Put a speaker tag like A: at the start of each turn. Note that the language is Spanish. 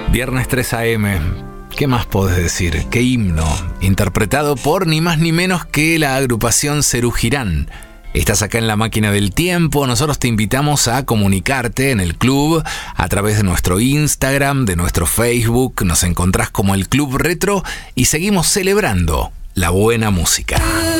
A: Viernes 3 AM. ¿Qué más podés decir? ¿Qué himno? Interpretado por ni más ni menos que la agrupación Serú Girán. Estás acá en la máquina del tiempo. Nosotros te invitamos a comunicarte en el club a través de nuestro Instagram, de nuestro Facebook. Nos encontrás como el Club Retro y seguimos celebrando la buena música.